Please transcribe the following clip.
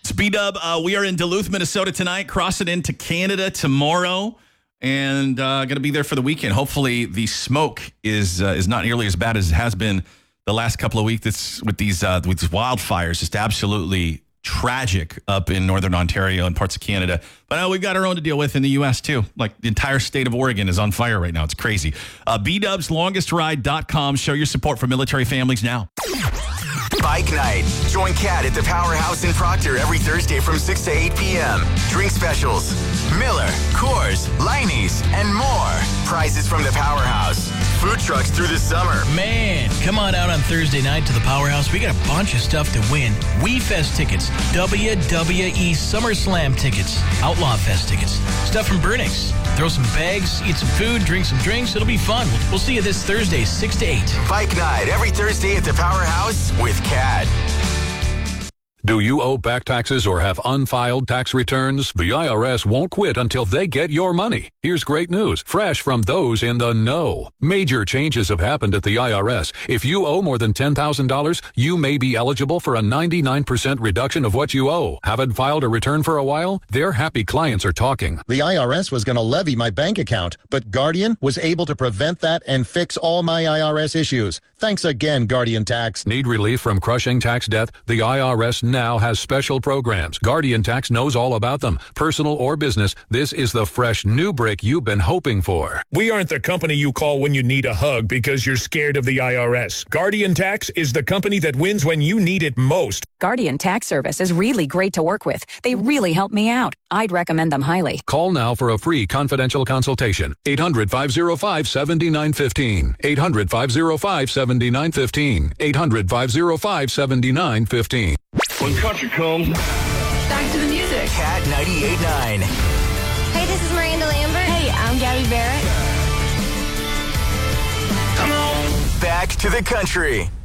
Speed-Dub, we are in Duluth, Minnesota tonight, crossing into Canada tomorrow, and going to be there for the weekend. Hopefully the smoke is not nearly as bad as it has been the last couple of weeks with these wildfires. Just absolutely tragic up in northern Ontario and parts of Canada. But we've got our own to deal with in the U.S. too. Like the entire state of Oregon is on fire right now. It's crazy. BDubsLongestRide.com. Show your support for military families now. Bike Night. Join Kat at the Powerhouse in Proctor every Thursday from 6 to 8 p.m. Drink specials, Miller, Coors, Leinie's, and more. Prizes from the Powerhouse. Food trucks through the summer. Man, come on out on Thursday night to the Powerhouse. We got a bunch of stuff to win. We Fest tickets, WWE SummerSlam tickets, Outlaw Fest tickets, stuff from Burnix. Throw some bags, eat some food, drink some drinks. It'll be fun. We'll see you this Thursday, 6 to 8. Bike Night every Thursday at the Powerhouse with Kat. Do you owe back taxes or have unfiled tax returns? The IRS won't quit until they get your money. Here's great news, fresh from those in the know. Major changes have happened at the IRS. If you owe more than $10,000, you may be eligible for a 99% reduction of what you owe. Haven't filed a return for a while? Their happy clients are talking. The IRS was going to levy my bank account, but Guardian was able to prevent that and fix all my IRS issues. Thanks again, Guardian Tax. Need relief from crushing tax debt? The IRS now has special programs. Guardian Tax knows all about them. Personal or business, this is the fresh new break you've been hoping for. We aren't the company you call when you need a hug because you're scared of the IRS. Guardian Tax is the company that wins when you need it most. Guardian Tax Service is really great to work with. They really help me out. I'd recommend them highly. Call now for a free confidential consultation. 800-505-7915. 800-505-7915. 800-505-7915. When country comes, back to the music. Cat 98.9. Hey, this is Miranda Lambert. Hey, I'm Gabby Barrett. Come on. Back to the country.